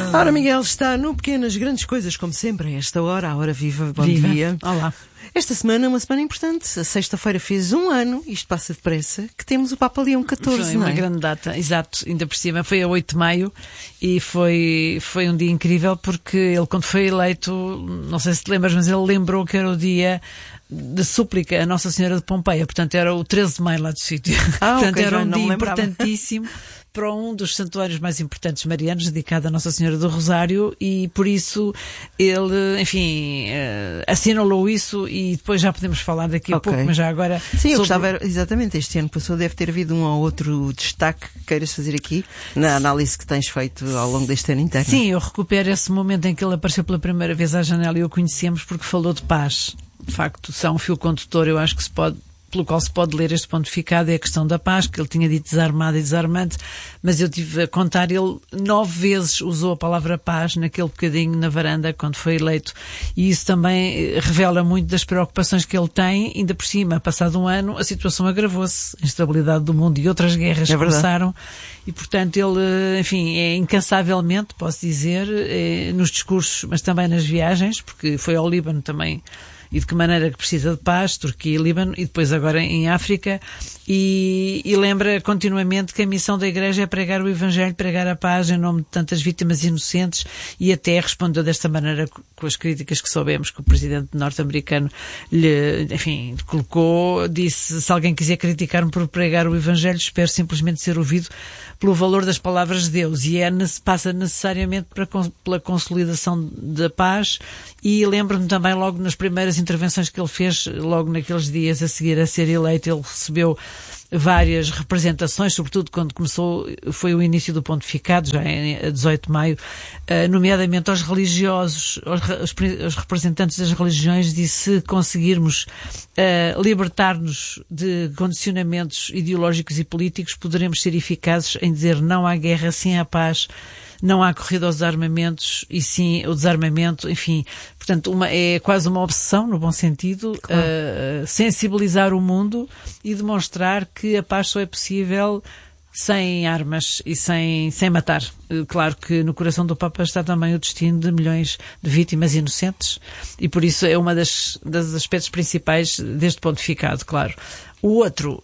Ora, Miguel está no Pequenas Grandes Coisas, como sempre, a esta hora, a hora viva. Bom dia. Olá. Esta semana é uma semana importante. A sexta-feira fez um ano, isto passa depressa, que temos o Papa Leão XIV, Foi uma grande data, exato, ainda por cima. Foi a 8 de maio e foi um dia incrível porque ele, quando foi eleito, não sei se te lembras, mas ele lembrou que era o dia de súplica a Nossa Senhora de Pompeia, portanto era o 13 de maio lá do sítio. Portanto okay, era um dia importantíssimo para um dos santuários mais importantes marianos, dedicado a Nossa Senhora do Rosário, e por isso ele, enfim, assinalou isso e depois já podemos falar daqui a pouco, mas já agora... Sim, eu gostava, exatamente, este ano passou, deve ter havido um ou outro destaque que queiras fazer aqui, na análise que tens feito ao longo deste ano inteiro. Sim, eu recupero esse momento em que ele apareceu pela primeira vez à janela e o conhecemos porque falou de paz. De facto, se há um fio condutor, eu acho que pelo qual se pode ler este pontificado, é a questão da paz, que ele tinha dito desarmado e desarmante, mas eu tive a contar, ele 9 vezes usou a palavra paz naquele bocadinho na varanda quando foi eleito, e isso também revela muito das preocupações que ele tem. Ainda por cima, passado um ano, a situação agravou-se, a instabilidade do mundo e outras guerras começaram, e portanto ele, enfim, é incansavelmente, posso dizer, nos discursos, mas também nas viagens, porque foi ao Líbano também, e de que maneira que precisa de paz, Turquia e Líbano, e depois agora em África, e lembra continuamente que a missão da Igreja é pregar o Evangelho, pregar a paz em nome de tantas vítimas inocentes, e até respondeu desta maneira com as críticas que soubemos que o presidente norte-americano lhe, enfim, colocou, disse: se alguém quiser criticar-me por pregar o Evangelho, espero simplesmente ser ouvido pelo valor das palavras de Deus, e passa necessariamente pela consolidação da paz. E lembro-me também, logo nas primeiras intervenções que ele fez, logo naqueles dias a seguir a ser eleito, ele recebeu várias representações, sobretudo quando foi o início do pontificado, já em 18 de maio, nomeadamente aos religiosos, aos representantes das religiões, disse: se conseguirmos libertar-nos de condicionamentos ideológicos e políticos, poderemos ser eficazes em dizer não à guerra, sim à paz. Não há corrida aos desarmamentos e sim o desarmamento, enfim. Portanto, é quase uma obsessão, no bom sentido, claro. Sensibilizar o mundo e demonstrar que a paz só é possível sem armas e sem matar. Claro que no coração do Papa está também o destino de milhões de vítimas inocentes, e por isso é uma das aspectos principais deste pontificado, claro. O outro...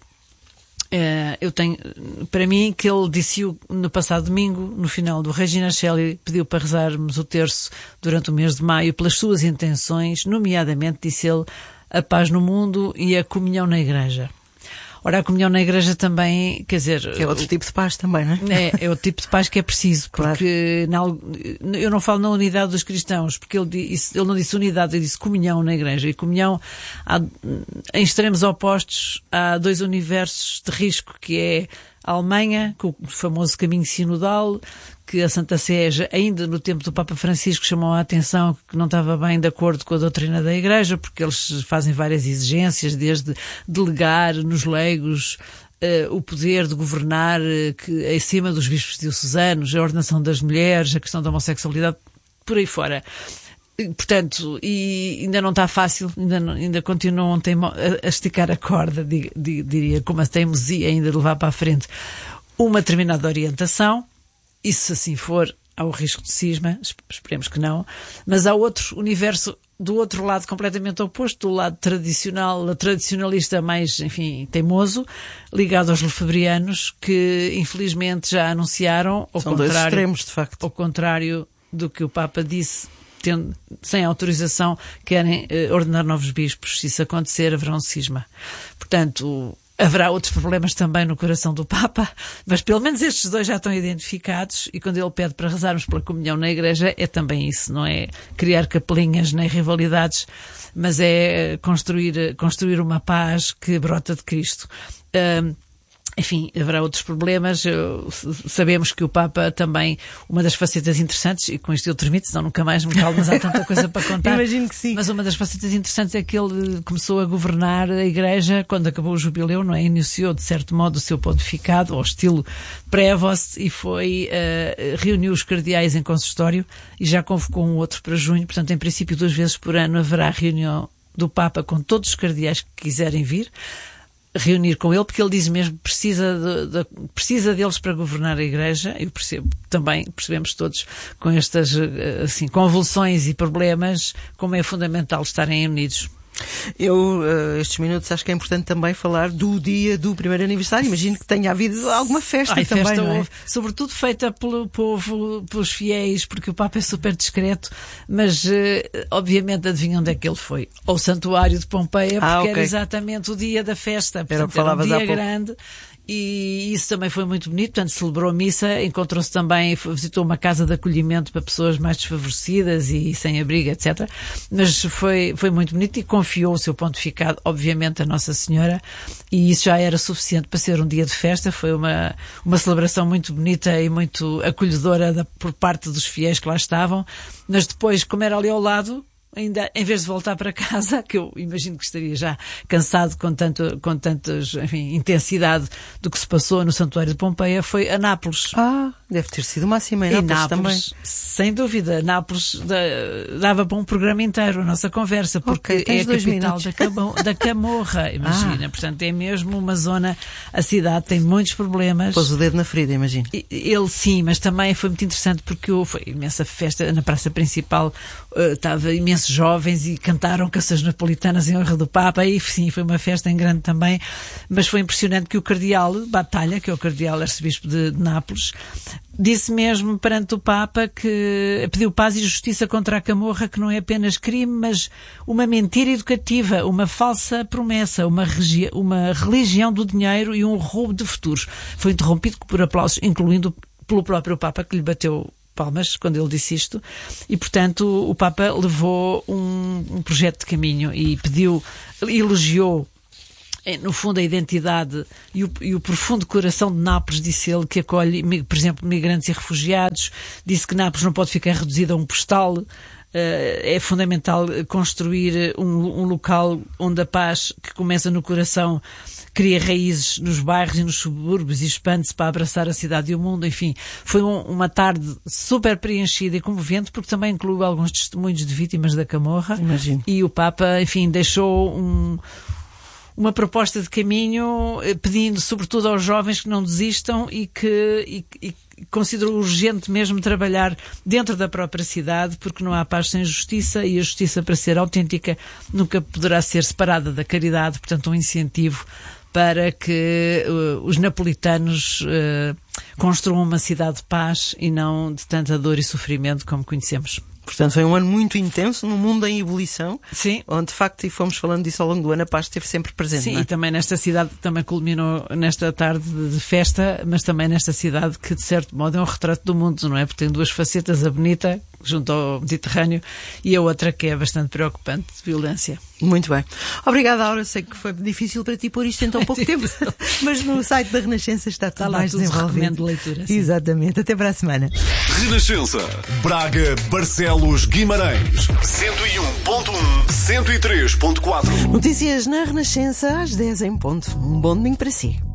eu tenho, para mim, que ele disse no passado domingo, no final do Regina Coeli, pediu para rezarmos o terço durante o mês de maio pelas suas intenções, nomeadamente, disse ele, a paz no mundo e a comunhão na Igreja. Ora, a comunhão na Igreja também, quer dizer... Que é outro tipo de paz também, não é? É outro tipo de paz que é preciso, porque eu não falo na unidade dos cristãos, porque ele não disse unidade, ele disse comunhão na Igreja. E comunhão, em extremos opostos, há dois universos de risco, que é a Alemanha, com o famoso caminho sinodal, que a Santa Sé, ainda no tempo do Papa Francisco, chamou a atenção que não estava bem de acordo com a doutrina da Igreja, porque eles fazem várias exigências, desde delegar nos leigos o poder de governar que acima dos bispos diocesanos, a ordenação das mulheres, a questão da homossexualidade, por aí fora. Portanto, e ainda não está fácil, ainda continuam a esticar a corda, diria, com uma teimosia ainda de levar para a frente uma determinada orientação, e se assim for, há o risco de cisma, esperemos que não, mas há outro universo do outro lado completamente oposto, do lado tradicional, tradicionalista mais, enfim, teimoso, ligado aos lefebvrianos, que infelizmente já anunciaram, São dois extremos, de facto. Ao contrário do que o Papa disse, sem autorização, querem ordenar novos bispos. Se isso acontecer, haverá um cisma. Portanto, haverá outros problemas também no coração do Papa, mas pelo menos estes dois já estão identificados, e quando ele pede para rezarmos pela comunhão na Igreja, é também isso, não é criar capelinhas nem rivalidades, mas é construir uma paz que brota de Cristo. Enfim, haverá outros problemas. Sabemos que o Papa também, uma das facetas interessantes, e com isto eu termino, senão nunca mais me calo, mas há tanta coisa para contar. Imagino que sim. Mas uma das facetas interessantes é que ele começou a governar a Igreja quando acabou o jubileu, não é? Iniciou, de certo modo, o seu pontificado, ao estilo Prévost, e reuniu os cardeais em consistório e já convocou um outro para junho. Portanto, em princípio, 2 vezes por ano haverá reunião do Papa com todos os cardeais que quiserem vir. reunir com ele, porque ele diz mesmo que precisa deles para governar a Igreja. Eu percebo, também percebemos todos com estas assim, convulsões e problemas como é fundamental estarem unidos. Eu, estes minutos, acho que é importante também falar do dia do primeiro aniversário. Imagino que tenha havido alguma festa também, festa não é? houve, sobretudo feita pelo povo, pelos fiéis, porque o Papa é super discreto, mas obviamente adivinham onde é que ele foi? Ao Santuário de Pompeia, porque era exatamente o dia da festa. Era o que falavas há pouco. Era um dia grande. E isso também foi muito bonito, portanto celebrou a missa, encontrou-se também, visitou uma casa de acolhimento para pessoas mais desfavorecidas e sem abrigo, etc. Mas foi muito bonito e confiou o seu pontificado, obviamente, a Nossa Senhora, e isso já era suficiente para ser um dia de festa. Foi uma celebração muito bonita e muito acolhedora por parte dos fiéis que lá estavam, mas depois, como era ali ao lado, ainda, em vez de voltar para casa, que eu imagino que estaria já cansado com tantas, enfim, intensidade do que se passou no Santuário de Pompeia, foi a Nápoles. Deve ter sido máxima em Nápoles também. Sem dúvida, Nápoles dava para um programa inteiro a nossa conversa, porque é a capital da Camorra, imagina. Portanto, é mesmo uma zona, a cidade tem muitos problemas. Pôs o dedo na ferida, imagino. Ele sim, mas também foi muito interessante porque foi imensa festa na praça principal, estava imensos jovens e cantaram canções napolitanas em honra do Papa, e sim, foi uma festa em grande também, mas foi impressionante que o cardeal Battaglia, que é o cardeal arcebispo de Nápoles, disse mesmo perante o Papa que pediu paz e justiça contra a Camorra, que não é apenas crime, mas uma mentira educativa, uma falsa promessa, uma religião do dinheiro e um roubo de futuros. Foi interrompido por aplausos, incluindo pelo próprio Papa, que lhe bateu palmas quando ele disse isto, e portanto o Papa levou um projeto de caminho e elogiou no fundo a identidade e o profundo coração de Nápoles, disse ele, que acolhe, por exemplo, migrantes e refugiados. Disse que Nápoles não pode ficar reduzida a um postal. É fundamental construir um local onde a paz, que começa no coração, cria raízes nos bairros e nos subúrbios e expande-se para abraçar a cidade e o mundo. Enfim, foi uma tarde super preenchida e comovente, porque também incluiu alguns testemunhos de vítimas da Camorra. Imagino. E o Papa, enfim, deixou uma proposta de caminho, pedindo sobretudo aos jovens que não desistam e que considerou urgente mesmo trabalhar dentro da própria cidade, porque não há paz sem justiça, e a justiça, para ser autêntica, nunca poderá ser separada da caridade. Portanto, um incentivo para que os napolitanos construam uma cidade de paz e não de tanta dor e sofrimento como conhecemos. Portanto, foi um ano muito intenso, num mundo em ebulição. Sim. Onde, de facto, e fomos falando disso ao longo do ano, a paz esteve sempre presente. Sim, não é? E também nesta cidade, também culminou nesta tarde de festa, mas também nesta cidade que, de certo modo, é um retrato do mundo, não é? Porque tem duas facetas, a bonita, junto ao Mediterrâneo, e a outra que é bastante preocupante, de violência. Muito bem. Obrigada, Aura. Sei que foi difícil para ti pôr isto em tão pouco tempo, mas no site da Renascença está tudo lá mais tudo, desenvolvido. Recomendo leitura. Sim. Exatamente. Até para a semana. Renascença. Braga, Barcelos, Guimarães. 101.1, 103.4. Notícias na Renascença às 10 em ponto. Um bom domingo para si.